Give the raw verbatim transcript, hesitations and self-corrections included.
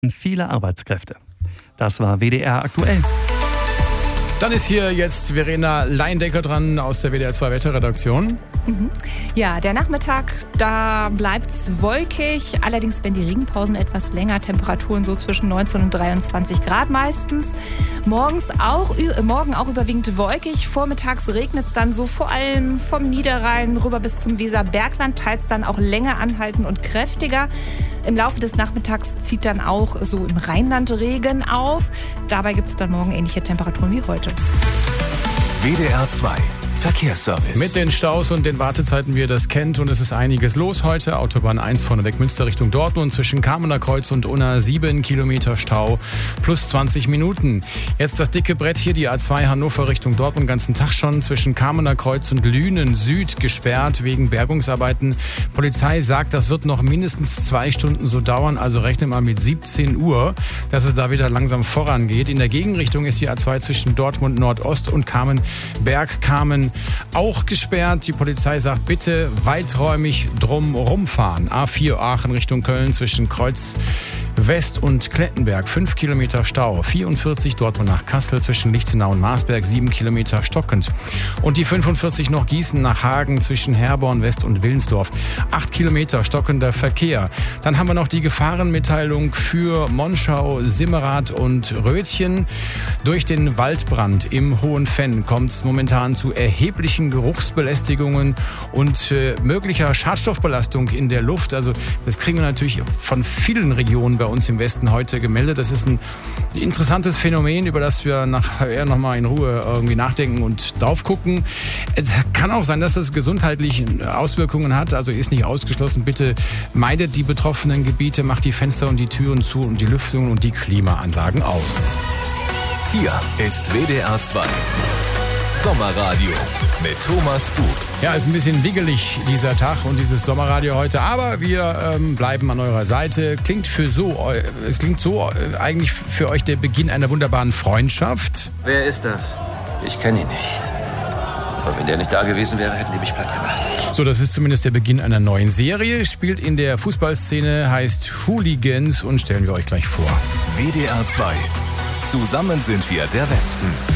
viele Arbeitskräfte. Das war W D R aktuell. Dann ist hier jetzt Verena Leindecker dran aus der W D R zwei Wetterredaktion. Mhm. Ja, der Nachmittag, da bleibt's wolkig. Allerdings werden die Regenpausen etwas länger. Temperaturen so zwischen neunzehn und dreiundzwanzig Grad meistens. Morgens auch, morgen auch überwiegend wolkig. Vormittags regnet's dann so vor allem vom Niederrhein rüber bis zum Weserbergland. Teils dann auch länger anhalten und kräftiger. Im Laufe des Nachmittags zieht dann auch so im Rheinland Regen auf. Dabei gibt's dann morgen ähnliche Temperaturen wie heute. W D R zwei Verkehrsservice. Mit den Staus und den Wartezeiten, wie ihr das kennt. Und es ist einiges los heute. Autobahn eins vorneweg Münster Richtung Dortmund zwischen Kamener Kreuz und Unna sieben Kilometer Stau plus zwanzig Minuten. Jetzt das dicke Brett hier, die A zwei Hannover Richtung Dortmund, ganzen Tag schon zwischen Kamener Kreuz und Lünen Süd gesperrt wegen Bergungsarbeiten. Polizei sagt, das wird noch mindestens zwei Stunden so dauern. Also rechne mal mit siebzehn Uhr, dass es da wieder langsam vorangeht. In der Gegenrichtung ist die A zwei zwischen Dortmund Nordost und Kamenberg-Kamen auch gesperrt. Die Polizei sagt, bitte weiträumig drum rumfahren. A vier Aachen Richtung Köln zwischen Kreuz West und Klettenberg fünf Kilometer Stau. vierundvierzig Dortmund nach Kassel zwischen Lichtenau und Marsberg sieben Kilometer stockend. Und die fünfundvierzig noch Gießen nach Hagen zwischen Herborn West und Willensdorf. acht Kilometer stockender Verkehr. Dann haben wir noch die Gefahrenmitteilung für Monschau, Simmerath und Rötchen. Durch den Waldbrand im Hohenfenn kommt es momentan zu erheblichen Geruchsbelästigungen und äh, möglicher Schadstoffbelastung in der Luft. Also das kriegen wir natürlich von vielen Regionen bei uns im Westen heute gemeldet. Das ist ein interessantes Phänomen, über das wir nachher nochmal in Ruhe irgendwie nachdenken und drauf gucken. Es kann auch sein, dass das gesundheitliche Auswirkungen hat, also ist nicht ausgeschlossen. Bitte meidet die betroffenen Gebiete, macht die Fenster und die Türen zu und die Lüftungen und die Klimaanlagen aus. Hier ist W D R zwei Sommerradio mit Thomas Bug. Ja, ist ein bisschen wiggelig dieser Tag und dieses Sommerradio heute, aber wir ähm, bleiben an eurer Seite. Klingt für so, äh, es klingt so äh, eigentlich für euch der Beginn einer wunderbaren Freundschaft. Wer ist das? Ich kenne ihn nicht. Aber wenn der nicht da gewesen wäre, hätten die mich platt gemacht. So, das ist zumindest der Beginn einer neuen Serie. Spielt in der Fußballszene, heißt Hooligans und stellen wir euch gleich vor. W D R zwei. Zusammen sind wir der Westen.